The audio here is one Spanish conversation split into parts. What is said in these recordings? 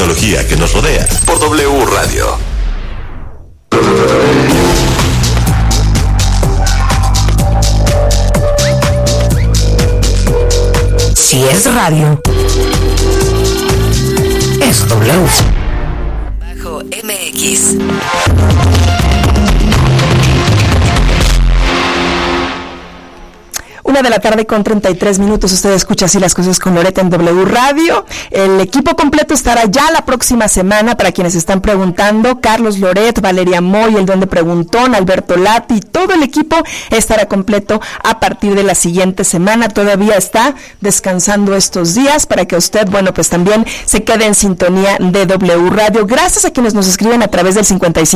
tecnología que nos rodea por W Radio. Si es radio, es W. Bajo MX. Una de la tarde con 33 minutos. Usted escucha así las cosas con Loreta en W Radio. El equipo completo estará ya la próxima semana, para quienes están preguntando. Carlos Loret, Valeria Moy, el Duende Preguntón, Alberto Lati, todo el equipo estará completo a partir de la siguiente semana. Todavía está descansando estos días para que usted, bueno, pues también se quede en sintonía de W Radio. Gracias a quienes nos escriben a través del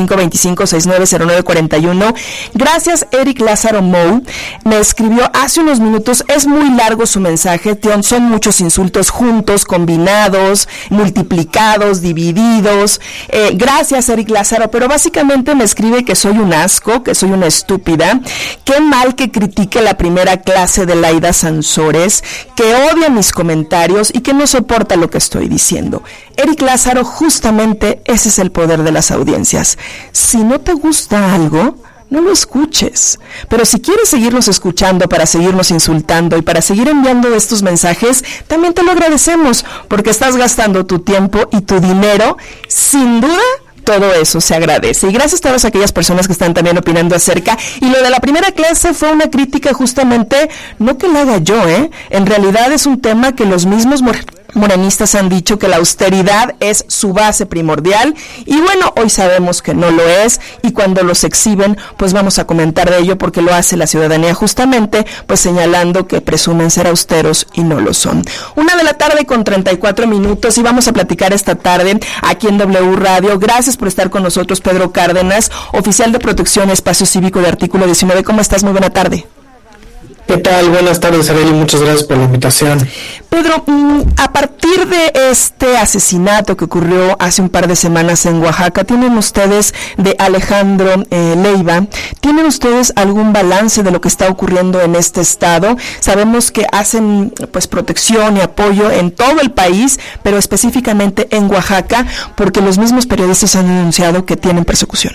5525690941. Gracias, Eric Lázaro Mou. Me escribió hace unos minutos, es muy largo su mensaje, son muchos insultos juntos, combinados, multiplicados, divididos. Gracias, Eric Lázaro, pero básicamente me escribe que soy un asco, que soy una estúpida. Qué mal que critique la primera clase de Laida Sansores, que odia mis comentarios y que no soporta lo que estoy diciendo. Eric Lázaro, justamente ese es el poder de las audiencias. Si no te gusta algo, no lo escuches, pero si quieres seguirnos escuchando para seguirnos insultando y para seguir enviando estos mensajes, también te lo agradecemos, porque estás gastando tu tiempo y tu dinero. Sin duda, todo eso se agradece. Y gracias a todas aquellas personas que están también opinando acerca. Y lo de la primera clase fue una crítica justamente, no que la haga yo, en realidad es un tema que los mismos morenistas han dicho, que la austeridad es su base primordial, y bueno, hoy sabemos que no lo es, y cuando los exhiben, pues vamos a comentar de ello, porque lo hace la ciudadanía justamente, pues señalando que presumen ser austeros y no lo son. 1:00 con 34 minutos, y vamos a platicar esta tarde aquí en W Radio. Gracias por estar con nosotros, Pedro Cárdenas, oficial de protección y espacio cívico de Artículo 19. ¿Cómo estás? Muy buena tarde. ¿Qué tal? Buenas tardes, Arely. Muchas gracias por la invitación. Pedro, a partir de este asesinato que ocurrió hace un par de semanas en Oaxaca, ¿tienen ustedes, de Alejandro Leiva, tienen ustedes algún balance de lo que está ocurriendo en este estado? Sabemos que hacen pues protección y apoyo en todo el país, pero específicamente en Oaxaca, porque los mismos periodistas han denunciado que tienen persecución.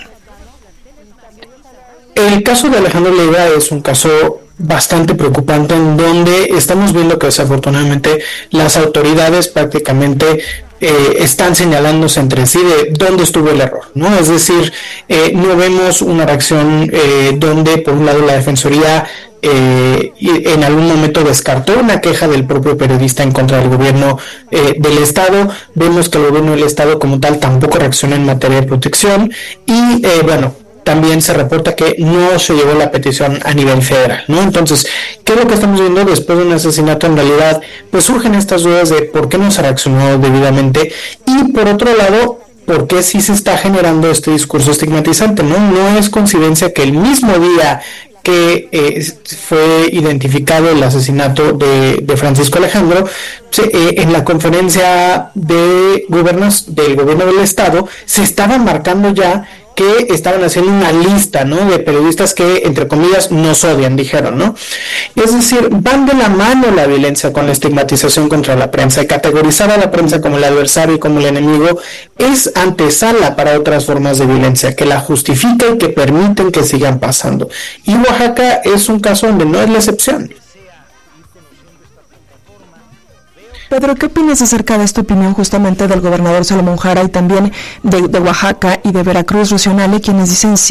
El caso de Alejandro Leiva es un caso bastante preocupante, en donde estamos viendo que desafortunadamente las autoridades prácticamente están señalándose entre sí de dónde estuvo el error, ¿no? Es decir, no vemos una reacción donde por un lado la Defensoría en algún momento descartó una queja del propio periodista en contra del gobierno del estado. Vemos que el gobierno del estado como tal tampoco reacciona en materia de protección, y también se reporta que no se llevó la petición a nivel federal, ¿no? Entonces, ¿qué es lo que estamos viendo después de un asesinato? En realidad, pues surgen estas dudas de por qué no se reaccionó debidamente, y por otro lado, por qué sí se está generando este discurso estigmatizante, ¿no? No es coincidencia que el mismo día que fue identificado el asesinato de Francisco Alejandro, en la conferencia de gobiernos del gobierno del estado se estaba marcando ya que estaban haciendo una lista, ¿no?, de periodistas que, entre comillas, nos odian, dijeron, ¿no? Es decir, van de la mano la violencia con la estigmatización contra la prensa, y categorizar a la prensa como el adversario y como el enemigo es antesala para otras formas de violencia que la justifican y que permiten que sigan pasando. Y Oaxaca es un caso donde no es la excepción. Pedro, ¿qué opinas acerca de esta opinión justamente del gobernador Salomón Jara y también de Oaxaca y de Veracruz, Rocío Nale, quienes dicen